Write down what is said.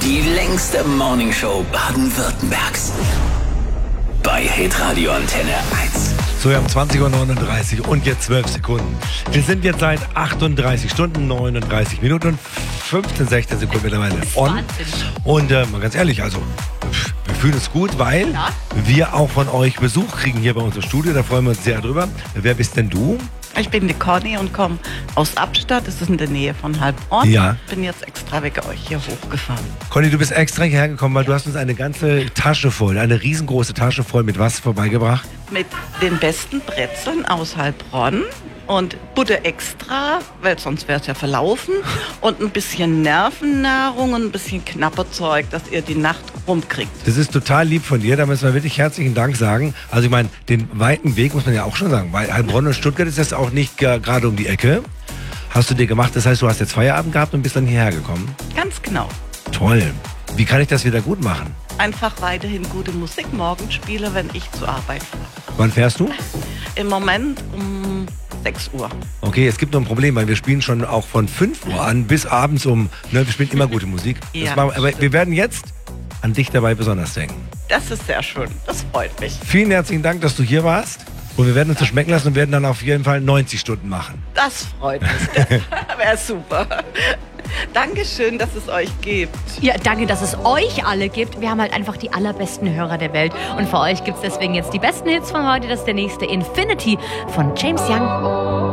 Die längste Morningshow Baden-Württembergs. Bei Hitradio Antenne 1. So, wir haben 20.39 Uhr und jetzt 12 Sekunden. Wir sind jetzt seit 38 Stunden, 39 Minuten und 15, 16 Sekunden mittlerweile on. Und mal ganz ehrlich, also wir fühlen uns gut, weil wir auch von euch Besuch kriegen hier bei uns im Studio. Da freuen wir uns sehr drüber. Wer bist denn du? Ich bin die Conny und komme aus Abstadt, das ist in der Nähe von Heilbronn. Ja. Bin jetzt extra wegen euch hier hochgefahren. Conny, du bist extra hierher gekommen, weil du hast uns eine ganze Tasche voll, eine riesengroße Tasche voll mit was vorbeigebracht? Mit den besten Brezeln aus Heilbronn und Butter extra, weil sonst wäre es ja verlaufen. Und ein bisschen Nervennahrung und ein bisschen Knapperzeug, dass ihr die Nacht rumkriegt. Das ist total lieb von dir, da müssen wir wirklich herzlichen Dank sagen. Also ich meine, den weiten Weg muss man ja auch schon sagen, weil Heilbronn und Stuttgart ist das auch nicht gerade um die Ecke. Hast du dir gemacht, das heißt, du hast jetzt Feierabend gehabt und bist dann hierher gekommen? Ganz genau. Toll. Wie kann ich das wieder gut machen? Einfach weiterhin gute Musik morgen spiele, wenn ich zur Arbeit fahre. Wann fährst du? Im Moment um 6 Uhr. Okay, es gibt nur ein Problem, weil wir spielen schon auch von 5 Uhr an bis abends wir spielen immer gute Musik. Ja, aber wir werden jetzt an dich dabei besonders denken. Das ist sehr schön, das freut mich. Vielen herzlichen Dank, dass du hier warst. Und wir werden uns das schmecken lassen und werden dann auf jeden Fall 90 Stunden machen. Das freut mich, das wäre super. Dankeschön, dass es euch gibt. Ja, danke, dass es euch alle gibt. Wir haben halt einfach die allerbesten Hörer der Welt. Und für euch gibt es deswegen jetzt die besten Hits von heute. Das ist der nächste Infinity von James Young.